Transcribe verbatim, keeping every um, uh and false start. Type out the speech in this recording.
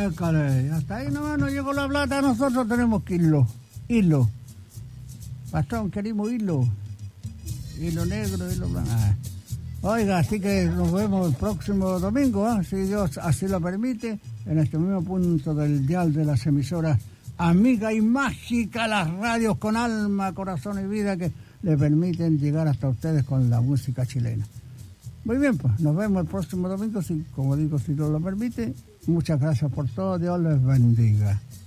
Écale, hasta ahí nomás no llegó la plata, nosotros tenemos que irlo, irlo. Patrón, queremos irlo. Hilo negro, hilo blanco. Ah. Oiga, así que nos vemos el próximo domingo, ¿eh? Si Dios así lo permite, en este mismo punto del dial de las emisoras amiga y mágica, las radios con alma, corazón y vida que le permiten llegar hasta ustedes con la música chilena. Muy bien, pues nos vemos el próximo domingo, si, como digo, si Dios lo permite. Muchas gracias por todo, Dios les bendiga.